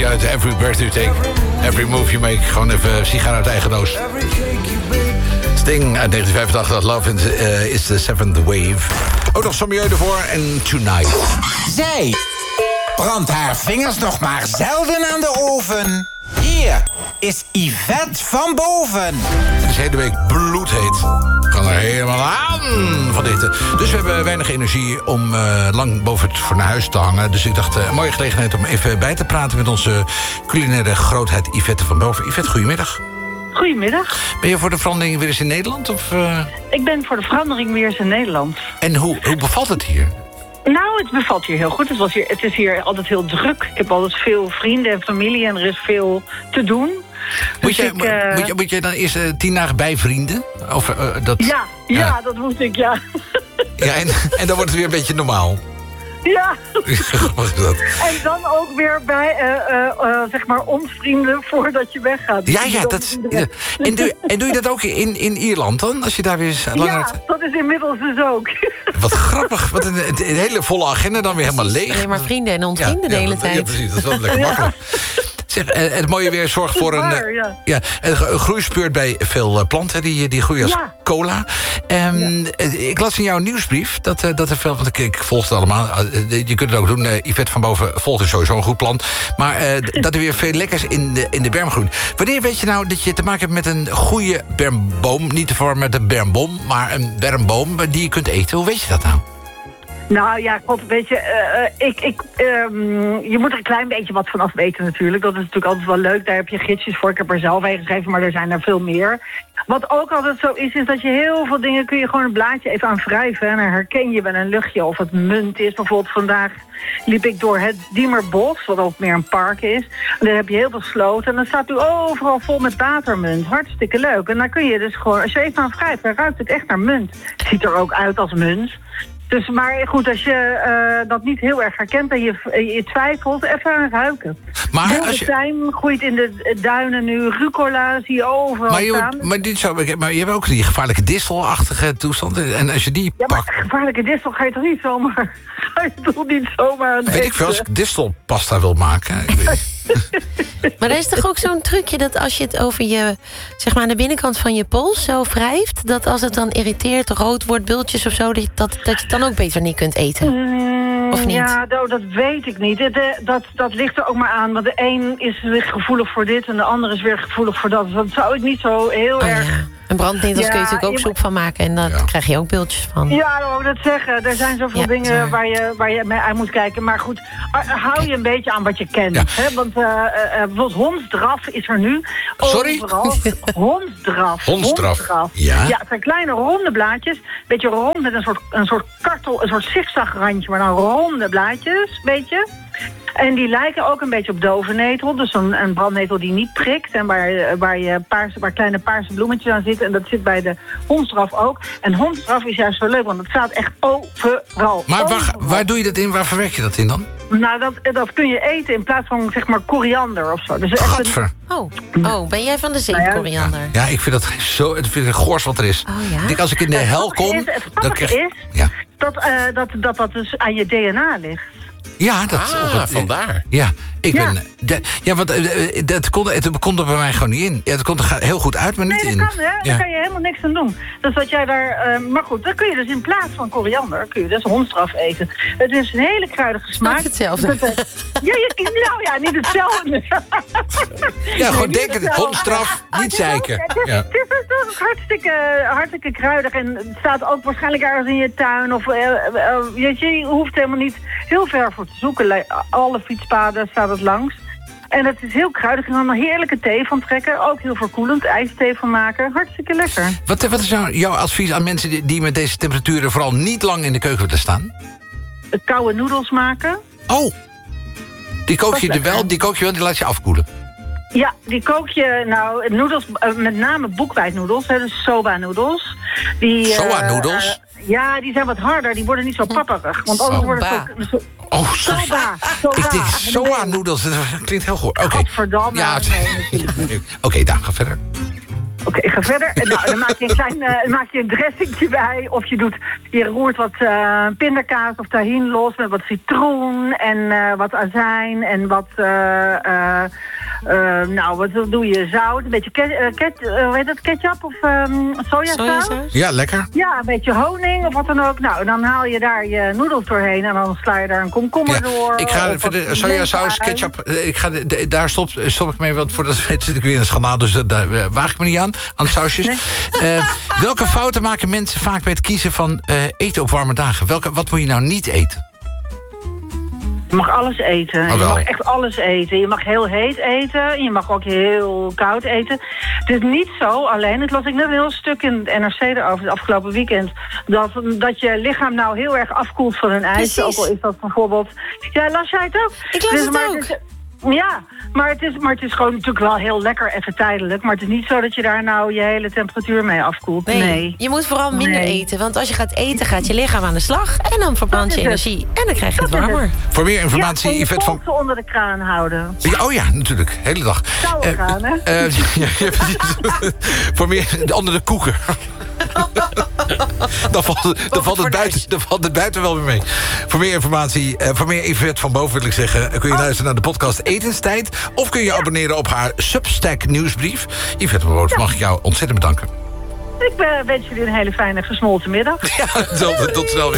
versie uit Every Breath You Take, Every Move You Make. Gewoon even sigaar uit eigen doos. Sting uit 1985, Love is the Seventh Wave. Ook nog Sommieu ervoor en Tonight. Zij brandt haar vingers nog maar zelden aan de oven. Hier is Yvette van Boven. Het is de hele week bloedheet. Kan er helemaal aan van dit. Dus we hebben weinig energie om lang boven het fornuis te hangen. Dus ik dacht, een mooie gelegenheid om even bij te praten met onze culinaire grootheid Yvette van Boven. Yvette, goedemiddag. Goedemiddag. Ben je voor de verandering weer eens in Nederland? Of, Ik ben voor de verandering weer eens in Nederland. En hoe bevalt het hier? Nou, het bevalt hier heel goed. Het is hier altijd heel druk. Ik heb altijd veel vrienden en familie en er is veel te doen. Moet je dan eerst 10 dagen bij vrienden? Of, Ja, dat moet ik, ja. Ja, en dan wordt het weer een beetje normaal. Ja. Wat is dat? En dan ook weer bij, zeg maar, ons vrienden voordat je weggaat. Ja, dat. Ja. En doe je dat ook in Ierland dan? Als je daar weer langer... Ja, dat is inmiddels dus ook. Wat grappig. Wat een hele volle agenda dan weer helemaal leeg. Alleen maar vrienden en ontvrienden de hele tijd. Ja, precies. Dat is wel lekker makkelijk. Zeg, het mooie weer zorgt voor een groeispeurt bij veel planten. Die groeien als cola. Ik las in jouw nieuwsbrief dat er veel... Want ik volg het allemaal. Je kunt het ook doen. Yvette van Boven volgt er sowieso een goed plan. Maar dat er weer veel lekkers in de berm groeit. Wanneer weet je nou dat je te maken hebt met een goede bermboom? Niet te verwarren met een bermboom, maar een bermboom die je kunt eten. Hoe weet je dat nou? Nou ja, God, weet je, je moet er een klein beetje wat vanaf weten natuurlijk. Dat is natuurlijk altijd wel leuk, daar heb je gidsjes voor. Ik heb er zelf een geschreven, maar er zijn er veel meer. Wat ook altijd zo is dat je heel veel dingen kun je gewoon een blaadje even aan wrijven. En dan herken je wel een luchtje of het munt is. Bijvoorbeeld vandaag liep ik door het Diemerbos, wat ook meer een park is. En daar heb je heel veel sloten. En dan staat u overal vol met watermunt. Hartstikke leuk. En dan kun je dus gewoon, als je even aan wrijft, dan ruikt het echt naar munt. Het ziet er ook uit als munt. Dus, maar goed, als je dat niet heel erg herkent en je twijfelt, even aan ruiken. Maar als je... Tijm groeit in de duinen nu, rucola zie je overal staan. Maar je hebt ook die gevaarlijke distelachtige toestanden. En als je die pakt... maar gevaarlijke distel ga je toch niet zomaar... Weet ik veel, als ik distelpasta wil maken... Maar er is toch ook zo'n trucje dat als je het over je, zeg maar aan de binnenkant van je pols zo wrijft, dat als het dan irriteert, rood wordt, bultjes of zo, dat je het dan ook beter niet kunt eten? Of niet? Ja, dat weet ik niet. Dat ligt er ook maar aan. Want de een is weer gevoelig voor dit en de ander is weer gevoelig voor dat. Dat zou ik niet zo heel erg... Ja. Een brandnetels kun je natuurlijk ook soep van maken en daar krijg je ook bultjes van. Ja, dat wil ik dat zeggen. Er zijn zoveel dingen waar je mee aan moet kijken. Maar goed, hou je een beetje aan wat je kent. Ja. Hè? Want bijvoorbeeld hondsdraf is er nu. Sorry? Hondsdraf. Ja. Ja, het zijn kleine ronde blaadjes. Beetje rond met een soort kartel, een soort zigzagrandje, maar dan ronde blaadjes, beetje. En die lijken ook een beetje op dovennetel. Dus een brandnetel die niet prikt. En waar kleine paarse bloemetjes aan zitten. En dat zit bij de hondsdraf ook. En hondsdraf is juist zo leuk, want het staat echt overal. Maar waar doe je dat in? Waar verwerk je dat in dan? Nou, dat kun je eten in plaats van, zeg maar, koriander of zo. Dus Gadver. Ben jij van de zeekoriander? Ja, ik vind dat zo... Het vind ik goors wat er is. Oh, ja? Ik denk, als ik in de hel kom... Het grappige is dat dus aan je DNA ligt. Ja, vandaar. Ja, want het komt er bij mij gewoon niet in. Ja, het komt er heel goed uit, maar niet in. Nee, dat kan, hè? Daar kan je helemaal niks aan doen. Dus dat jij daar... maar goed, dan kun je dus in plaats van koriander... kun je dus hondsdraf eten. Het is een hele kruidige smaak. Het is hetzelfde. Niet hetzelfde. Ja, gewoon denken, hondsdraf, niet zeiken. Het is hartstikke kruidig. En het staat ook waarschijnlijk ergens in je tuin. Of je hoeft helemaal niet heel ver voor te zoeken. Alle fietspaden staat het langs. En het is heel kruidig. En dan een heerlijke thee van trekken. Ook heel verkoelend. IJsthee van maken. Hartstikke lekker. Wat is nou jouw advies aan mensen die met deze temperaturen... vooral niet lang in de keuken willen staan? Koude noedels maken. Oh, die kook je wel, die laat je afkoelen. Ja, die kook je, noedels, met name boekwijdnoedels, dus soba-noedels. Soba-noedels? Ja, die zijn wat harder, die worden niet zo papperig. Want anders worden het zo... Oh, sorry. Soba. Ik denk soa-noedels, dat klinkt heel goed. Oké. Godverdamme. Ja, Oké, dan ga verder. Oké, ik ga verder. Nou, dan maak je een dressingje bij. Of je roert wat pindakaas of tahin los met wat citroen en wat azijn en wat wat doe je? Zout, een beetje ketchup of sojasaus? Ja, lekker. Ja, een beetje honing of wat dan ook. Nou, dan haal je daar je noedels doorheen en dan sla je daar een komkommer door. Ik ga verder, sojasaus, ketchup, daar stop ik mee, want voordat zit ik weer in een schandaal, dus daar waag ik me niet aan de sausjes. Nee. Welke fouten maken mensen vaak bij het kiezen van eten op warme dagen? Wat moet je nou niet eten? Je mag alles eten. Je mag echt alles eten. Je mag heel heet eten. Je mag ook heel koud eten. Het is niet zo alleen. Het las ik net een heel stuk in het NRC erover het afgelopen weekend. Dat je lichaam nou heel erg afkoelt van een ijs. Ook al is dat bijvoorbeeld... Ja, las jij het ook? Ik las het ook. Ja, maar het is gewoon natuurlijk wel heel lekker even tijdelijk. Maar het is niet zo dat je daar nou je hele temperatuur mee afkoelt. Nee. Je moet vooral minder eten. Want als je gaat eten, gaat je lichaam aan de slag. En dan verbrand je energie. En dan krijg je het warmer. Voor meer informatie, en je Yvette van... onder de kraan houden. Oh ja, natuurlijk. Hele dag. Koude kraan, hè? Voor meer onder de koeker. Dan valt het buiten wel weer mee. Voor meer informatie, voor meer Yvette van Boven wil ik zeggen... kun je luisteren naar de podcast Etenstijd... of kun je abonneren op haar Substack nieuwsbrief. Yvette van Boven, mag ik jou ontzettend bedanken. Ik wens jullie een hele fijne gesmolten middag. Ja, tot snel weer.